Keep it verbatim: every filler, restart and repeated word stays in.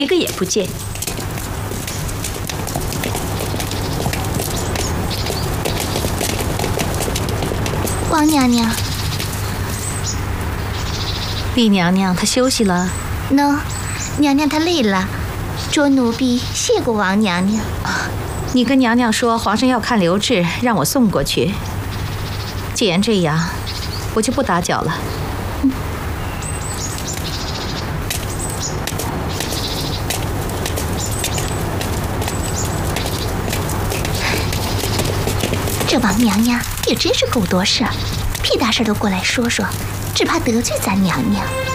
一个也不见。 王娘娘， 丽娘娘她休息了。 喏，娘娘她累了，着奴婢谢过王娘娘。 啊，你跟娘娘说皇上要看刘志，让我送过去。既然这样，我就不打搅了。嗯。 这王娘娘也真是够多事儿，屁大事都过来说说，只怕得罪咱娘娘。